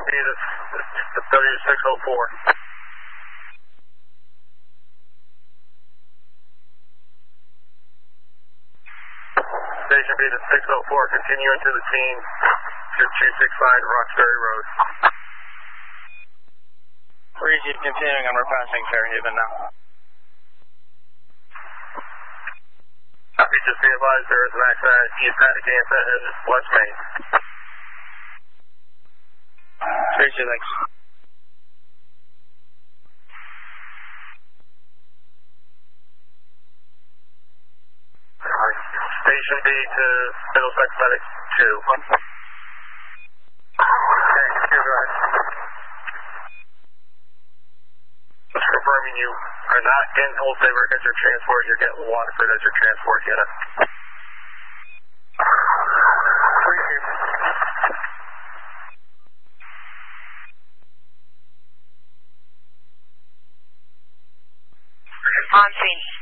Station B, this is W604. Station B, this is 604, continue into the scene to 265 Roxbury Road. Regis continuing, and we're passing Fairhaven now. Copy, just be advised there is an accident at East Attica and West Main. 32, thanks. Station B to Middlesex Medic 2. Okay, here, go ahead. Just confirming you are not in Old Saybrook as your transport, you're getting Waterford as your transport, get it? On scene.